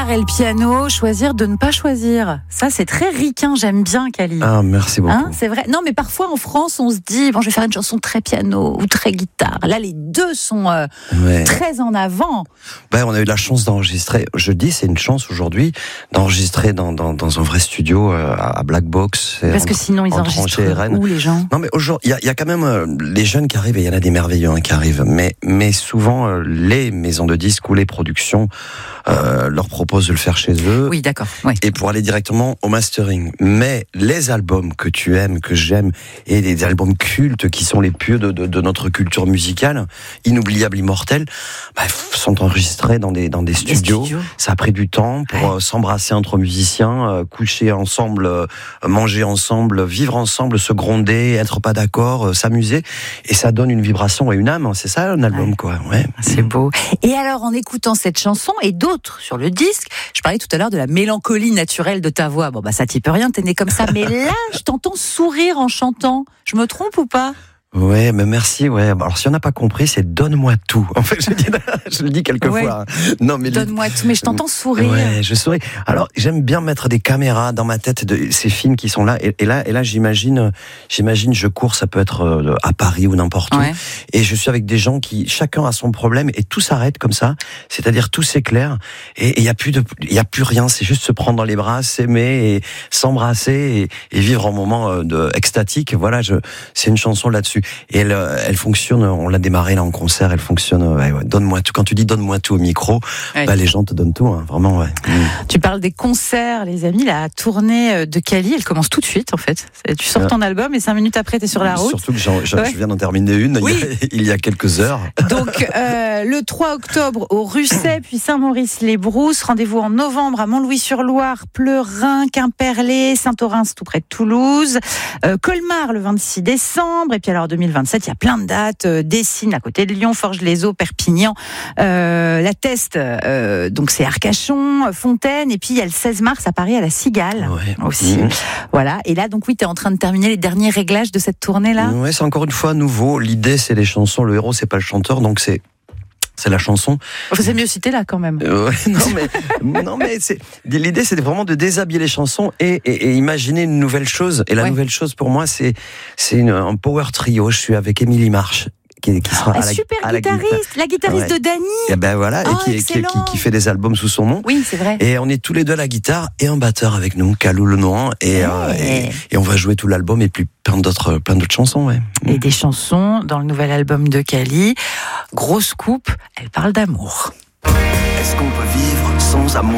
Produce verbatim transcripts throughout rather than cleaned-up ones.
Et le piano, choisir de ne pas choisir. Ça, c'est très ricain, j'aime bien, Cali. Ah, merci beaucoup. Hein, c'est vrai. Non, mais parfois, en France, on se dit, bon, je vais faire une chanson très piano ou très guitare. Là, les deux sont euh, ouais. très en avant. Ben, on a eu la chance d'enregistrer, je dis, c'est une chance aujourd'hui, d'enregistrer dans, dans, dans un vrai studio euh, à Black Box. Parce en, que sinon, ils enregistrent où, les gens? Non, mais aujourd'hui, il y a, y a quand même euh, les jeunes qui arrivent, et il y en a des merveilleux hein, qui arrivent, mais, mais souvent, euh, les maisons de disques ou les productions euh, leur proposent de le faire chez eux. Oui, d'accord. Oui. Et pour aller directement au mastering. Mais les albums que tu aimes, que j'aime, et des albums cultes qui sont les pieux de, de, de notre culture musicale, inoubliables, immortels, bah, sont enregistrés dans des, dans des studios. studios. Ça a pris du temps pour ouais. euh, s'embrasser entre musiciens, euh, coucher ensemble, euh, manger ensemble, vivre ensemble, se gronder, être pas d'accord, euh, s'amuser. Et ça donne une vibration et une âme. C'est ça un album, ouais. quoi. Ouais. C'est beau. Et alors, en écoutant cette chanson et d'autres sur le disque, je parlais tout à l'heure de la mélancolie naturelle de ta voix. Bon, bah, ça t'y peut rien, t'es né comme ça. Mais là, je t'entends sourire en chantant. Je me trompe ou pas ? Ouais, mais merci, ouais. Alors, si on n'a pas compris, c'est donne-moi tout. En fait, je, dis, je le dis quelquefois. Ouais. Non, mais donne-moi tout, mais je t'entends sourire. Ouais, je souris. Alors, j'aime bien mettre des caméras dans ma tête de ces films qui sont là. Et, et là, et là, j'imagine, j'imagine, je cours, ça peut être à Paris ou n'importe ouais. où. Et je suis avec des gens qui, chacun a son problème et tout s'arrête comme ça. C'est-à-dire, tout s'éclaire. Et il y a plus de, il y a plus rien. C'est juste se prendre dans les bras, s'aimer et s'embrasser et, et vivre un moment de extatique. Voilà, je, c'est une chanson là-dessus. Et elle, elle fonctionne, on l'a démarré là en concert, elle fonctionne, ouais, ouais, donne-moi tout. Quand tu dis donne-moi tout au micro, ouais. bah, les gens te donnent tout, hein, vraiment, ouais. Mmh. Tu parles des concerts, les amis, la tournée de Cali, elle commence tout de suite, en fait. Tu sors ton album et cinq minutes après, t'es sur la route. Surtout que j'en, j'en, ouais. je viens d'en terminer une, oui. il, y a, il y a quelques heures. Donc, euh, le trois octobre au Russet, puis Saint-Maurice-les-Brousses, rendez-vous en novembre à Montlouis-sur-Loire, Pleurin, Quimperlé, Saint-Orens, tout près de Toulouse, euh, Colmar le vingt-six décembre, et puis alors deux mille vingt-sept, il y a plein de dates, euh, Dessines à côté de Lyon, Forges-les-Eaux, Perpignan, euh, La Teste, euh, donc c'est Arcachon, Fontaine, et puis il y a le seize mars à Paris à la Cigale ouais. aussi. Mmh. Voilà, et là donc oui, tu es en train de terminer les derniers réglages de cette tournée-là. Ouais, c'est encore une fois nouveau, l'idée c'est les chansons, le héros c'est pas le chanteur, donc c'est c'est la chanson. C'est mieux citer là quand même. Euh, ouais, non mais non mais c'est l'idée, c'est vraiment de déshabiller les chansons et, et, et imaginer une nouvelle chose. Et la ouais. nouvelle chose pour moi, c'est c'est une, un power trio. Je suis avec Émilie Marche. Qui, qui sera ah, à la, super à la guitariste, guitare. la guitariste ouais. de Dany. Et ben voilà, oh, et qui, qui, qui, qui fait des albums sous son nom. Oui, c'est vrai. Et on est tous les deux à la guitare et un batteur avec nous, Calou Lenoir, et, ouais. euh, et et on va jouer tout l'album et puis plein d'autres plein d'autres chansons, ouais. Et des chansons dans le nouvel album de Cali. Grosse coupe, elle parle d'amour. Est-ce qu'on peut vivre sans amour ?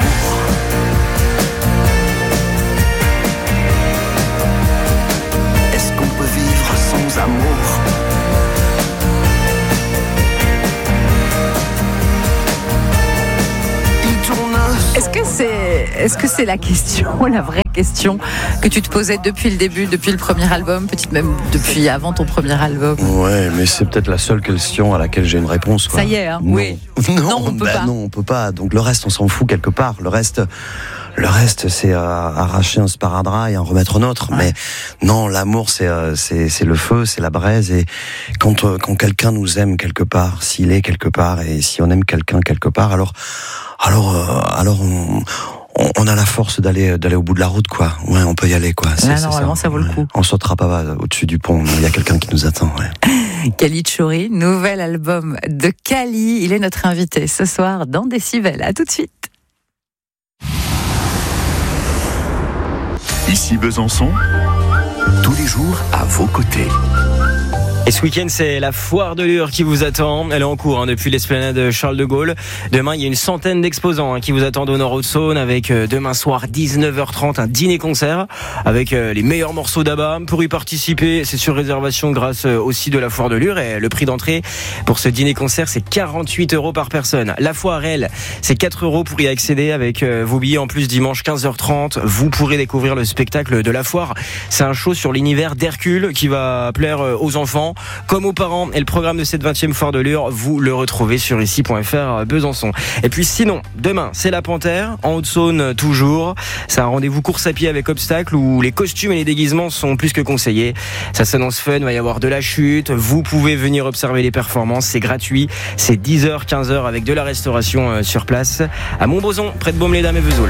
Est-ce qu'on peut vivre sans amour ? Est-ce que c'est, est-ce que c'est la question, la vraie question que tu te posais depuis le début, depuis le premier album, peut-être même depuis avant ton premier album ? Ouais, mais c'est peut-être la seule question à laquelle j'ai une réponse, quoi. Ça y est, hein ? Non. Oui. Non, non, on peut bah pas. Non, on peut pas. Donc le reste, on s'en fout quelque part. Le reste, le reste, c'est euh, arracher un sparadrap et en remettre un autre. Ouais. Mais non, l'amour, c'est, euh, c'est, c'est le feu, c'est la braise. Et quand, euh, quand quelqu'un nous aime quelque part, s'il est quelque part, et si on aime quelqu'un quelque part, alors, alors, euh, alors on. On a la force d'aller d'aller au bout de la route, quoi. Ouais, on peut y aller, quoi. C'est, Là, c'est normalement, ça. ça vaut le coup. On sautera pas au-dessus du pont. Il y a quelqu'un qui nous attend. Ouais. Cali Tchouri, nouvel album de Cali. Il est notre invité ce soir dans Décibel. À tout de suite. Ici Besançon, tous les jours à vos côtés. Et ce week-end, c'est la foire de Lure qui vous attend. Elle est en cours hein, depuis l'esplanade Charles de Gaulle. Demain, il y a une centaine d'exposants hein, qui vous attendent au Nord-Haute-Saône avec euh, demain soir dix-neuf heures trente un dîner-concert avec euh, les meilleurs morceaux d'Abba. Pour y participer, c'est sur réservation grâce euh, aussi de la foire de Lure. Et le prix d'entrée pour ce dîner-concert, c'est quarante-huit euros par personne. La foire, elle, c'est quatre euros pour y accéder avec euh, vos billets. En plus, dimanche quinze heures trente, vous pourrez découvrir le spectacle de la foire. C'est un show sur l'univers d'Hercule qui va plaire euh, aux enfants. enfants comme aux parents. Et le programme de cette vingtième foire de Lure, vous le retrouvez sur ici point f r Besançon. Et puis sinon, demain, c'est la Panthère, en Haute-Saône toujours. C'est un rendez-vous course à pied avec obstacles où les costumes et les déguisements sont plus que conseillés. Ça s'annonce fun, il va y avoir de la chute. Vous pouvez venir observer les performances, c'est gratuit. C'est dix heures, quinze heures avec de la restauration sur place à Montbozon, près de Baume-les-Dames et Vesoul.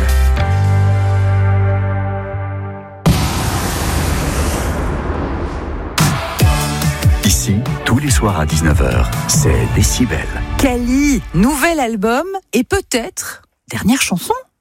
Ici, tous les soirs à dix-neuf heures, c'est Décibel. Kali, nouvel album et peut-être dernière chanson.